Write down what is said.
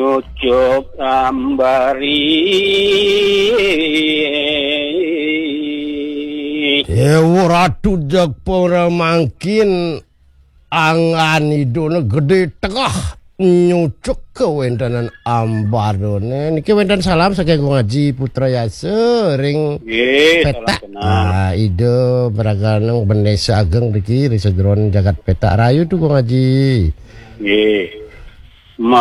nyucuk ambari Dewa Ratu Jagpura mangkin angan iduna gede tengah nyucuk kewentanan ambarone niki wentan salam saking ngaji Putra Yase ring petak ide beraganeng benesa ageng niki risedron jagat petak rayu tuh ngaji